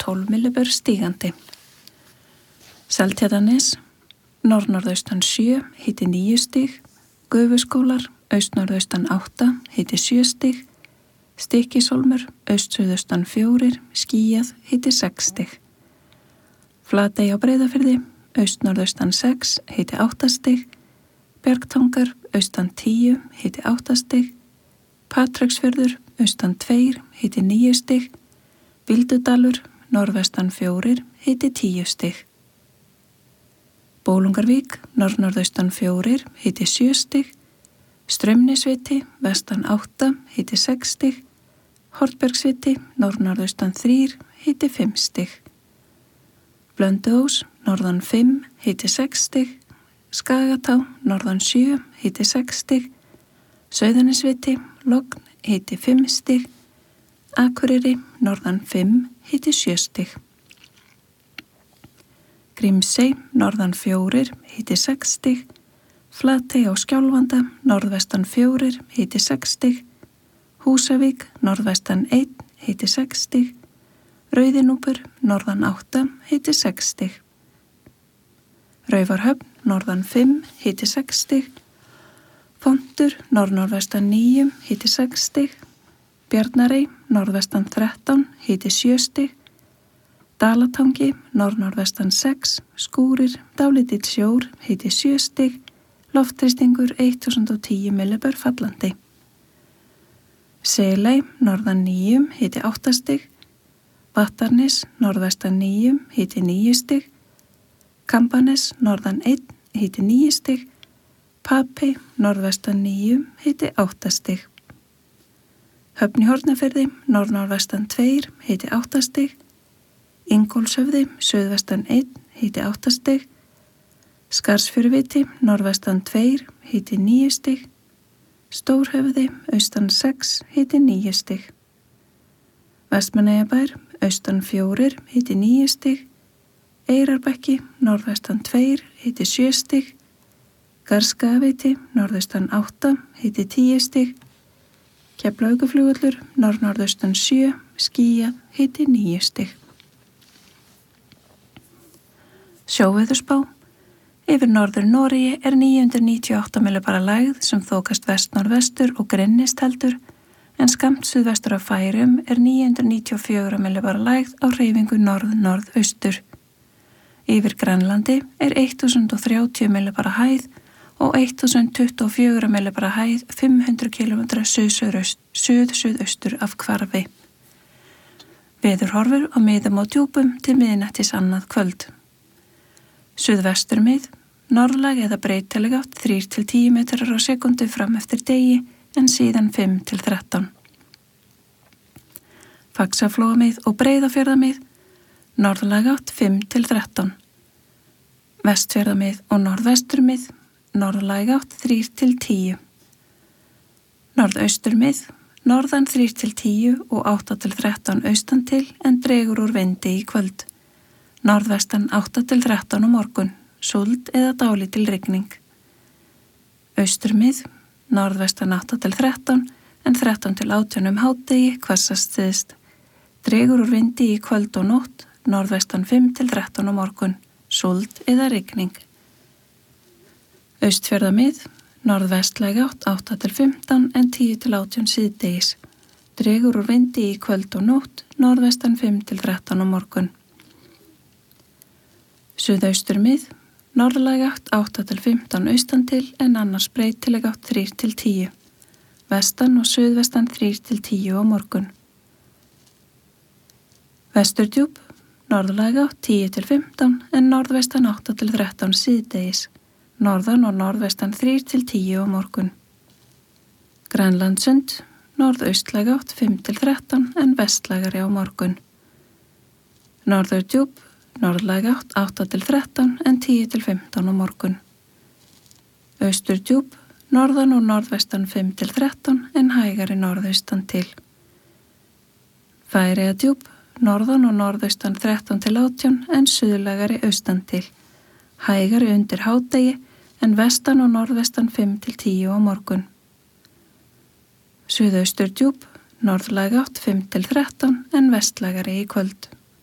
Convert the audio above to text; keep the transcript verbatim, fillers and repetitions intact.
tólf millibör stígandi. Seltjarnarnes, norð-norðaustan sjö, hiti níu stig. Gufuskólar, aust-norðaustan átta, hiti sjö stig. Stykkishólmur, aust-suðaustan fjórir, skýjað, hiti sex stig. Flatey á Breiðafirði, aust-norðaustan sex, hiti átta stig. Bjargtangar, austan tíu, hiti átta stig. Patreksfjörður, austan tveir, hiti níu stig. Bíldudalur, norðvestan fjórir, hiti tíu stig. Bólungarvík, norð-norðaustan fjórir, hiti sjö stig. Straumnesviti, vestan átta, hiti sex stig. Hornbergsviti, norð-norðaustan þrír, hiti fimm stig. Blönduós, norðan fimm, hiti sex stig. Skagatá, norðan sjö, hiti sex stig. Sauðanesviti, logn, hiti fimm stig. Akureyri, norðan fimm, hiti sjö stig. Grímsey, norðan fjórir, hiti sex stig. Flatey á Skjálfanda, norðvestan fjórir, hiti sex stig. Húsavík, norðvestan einn, hiti sex stig. Rauðinúpur, norðan átta, hiti sex stig. Raufarhöfn, norðan fimm, hiti sex stig. Fontur, norð-norðvestan níu, hiti sex stig. Bjarnarey, norðvestan þrettán, hiti sjö stig. Dalatangi, norð-norðvestan sex, skúrir, dálítill sjór, hiti sjö stig. Loftþrýstingur þúsund og tíu millibör fallandi. Seley, norðan níu, hiti átta stig. Vattarnes, norðvestan níu, hiti níu stig. Kambanes, norðan einn, hiti níu stig. Papey, norðvestan níu, hiti átta stig. Höfn í Hornafirði, norð-norðvestan tveir, hiti átta stig. Ingólfshöfði, suðvestan einn, hiti átta stig. Skarðsfjöruviti, norðvestan tveir, hiti níu stig. Stórhöfði, austan sex, hiti níu stig. Vestmannaeyjabær, austan fjórir, hiti níu stig. Eyrarbekki, norðvestan tveir, hiti sjö stig. Garðskagaviti, norðaustan átta, hiti tíu stig. Keflavíkurflugvöllur, norð-norðaustan sjö, skýjað, hiti níu stig. Sjóveðurspá. Yfir norður Noregi er níu hundruð níutíu og átta millibara lægð sem þokast vest-norðvestur og grynnist heldur, en skammt suðvestur af Færeyjum er níu hundruð níutíu og fjögur millibara lægð á hreyfingu norð-norðaustur. Yfir Grænlandi er þúsund og þrjátíu millibara hæð og þúsund tuttugu og fjögur millibara hæð fimm hundruð kílómetra suð-suðaustur af Hvarfi. Veðurhorfur á miðum og djúpum til miðnættis annað kvöld. Suðvestur mið, norðlæg eða breytileg átt þrír til tíu metrar á sekundu fram eftir degi en síðan fimm til þrettán. Faxaflóamið og Breiðafjarðamið, norðlæg átt fimm til þrettán. Vestfjarðamið og norðvesturmið, norðlæg átt þrír til tíu. Norðausturmið, norðan þrír til tíu og átta til þrettán austan til en dregur úr vindi í kvöld. Norðvestan átta til þrettán á morgun, súld eða dálítil rigning. Austurmið, norðvestan átta til þrettán en þrettán til átján um hádegi hvassast syðst. Dregur úr vindi í kvöld og nótt, norðvestan fimm til þrettán á morgun, súld eða rigning. Austfjarðamið, norðvestlæg átt átta til fimmtán en tíu til átján síðdegis. Dregur úr vindi í kvöld og nótt, norðvestan fimm til þrettán á morgun. Suðausturmið, norðlæg átt átta til fimmtán austan til en annars breytileg átt þrír til tíu. Vestan og suðvestan þrír til tíu á morgun. Vesturdjúp, norðlæg átt tíu til fimmtán en norðvestan átta til þrettán síðdegis. Norðan og norðvestan þrír til tíu á morgun. Grænlandssund, norðaustlæg átt fimm til þrettán en vestlægari á morgun. Norðurdjúp, norðlæg átt átta til þrettán en tíu til fimmtán á morgun. Austurdjúp, norðan og norðvestan fimm til þrettán en hægari norðaustan til. Færeyjadjúp, norðan og norðaustan þrettán til átján en suðlægari austan til. Hægari undir hádegi en vestan og norðvestan fimm til tíu á morgun. Suðausturdjúp, norðlæg átt fimm til þrettán en vestlægari í kvöld.